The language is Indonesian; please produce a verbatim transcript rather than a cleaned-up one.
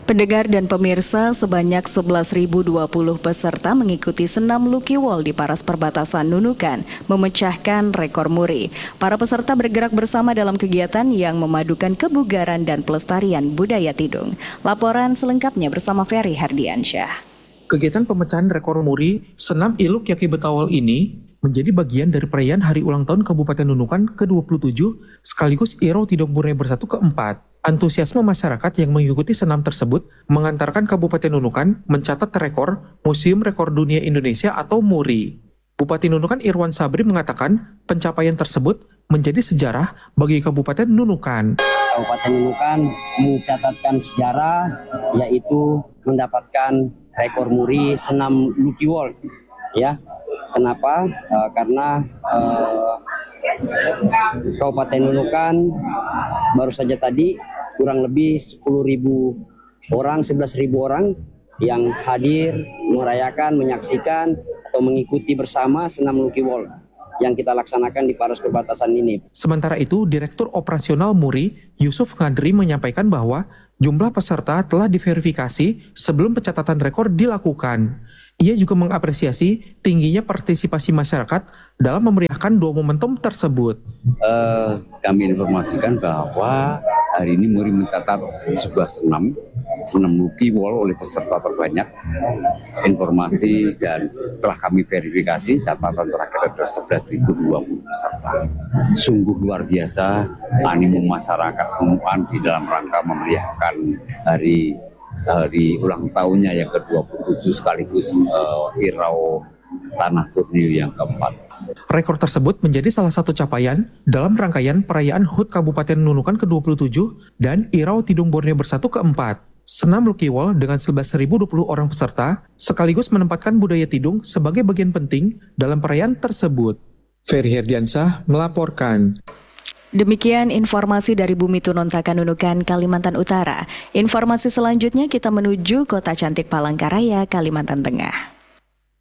Pendengar dan pemirsa, sebanyak sebelas ribu dua puluh peserta mengikuti senam Lucky Wall di Paras Perbatasan Nunukan, memecahkan rekor muri. Para peserta bergerak bersama dalam kegiatan yang memadukan kebugaran dan pelestarian budaya Tidung. Laporan selengkapnya bersama Ferry Hardiansyah. Kegiatan pemecahan rekor muri senam Iluk Yaki Betawal ini menjadi bagian dari perayaan Hari Ulang Tahun Kabupaten Nunukan ke dua puluh tujuh sekaligus Irau Tidung Borneo Bersatu keempat. Antusiasme masyarakat yang mengikuti senam tersebut mengantarkan Kabupaten Nunukan mencatat rekor Museum Rekor Dunia Indonesia atau MURI. Bupati Nunukan Irwan Sabri mengatakan pencapaian tersebut menjadi sejarah bagi Kabupaten Nunukan. Kabupaten Nunukan mencatatkan sejarah yaitu mendapatkan rekor MURI senam Lucky Wall. Ya, kenapa? Uh, karena uh, Kabupaten Nunukan baru saja tadi kurang lebih sepuluh ribu orang, sebelas ribu orang yang hadir merayakan, menyaksikan atau mengikuti bersama senam Lucky Wall yang kita laksanakan di Paras Perbatasan ini. Sementara itu, Direktur Operasional MURI, Yusuf Ngadri menyampaikan bahwa jumlah peserta telah diverifikasi sebelum pencatatan rekor dilakukan. Ia juga mengapresiasi tingginya partisipasi masyarakat dalam memeriahkan dua momentum tersebut. Uh, kami informasikan bahwa hari ini MURI mencatat sebuah senam, senam Lucky Wall oleh peserta terbanyak. Informasi dan setelah kami verifikasi, catatan terakhir adalah sebelas ribu dua puluh peserta. Sungguh luar biasa animo masyarakat Nunukan di dalam rangka memeriahkan hari hari ulang tahunnya yang ke dua puluh tujuh sekaligus uh, Irau Tanah Borneo yang keempat. Rekor tersebut menjadi salah satu capaian dalam rangkaian perayaan H U T Kabupaten Nunukan ke dua puluh tujuh dan Irau Tidung Borneo Bersatu keempat. Senam Lucky Wall dengan sebelas ribu dua puluh orang peserta sekaligus menempatkan budaya Tidung sebagai bagian penting dalam perayaan tersebut. Ferry Hardiansyah melaporkan. Demikian informasi dari Bumi Tunontakan Nunukan, Kalimantan Utara. Informasi selanjutnya kita menuju Kota Cantik Palangkaraya, Kalimantan Tengah.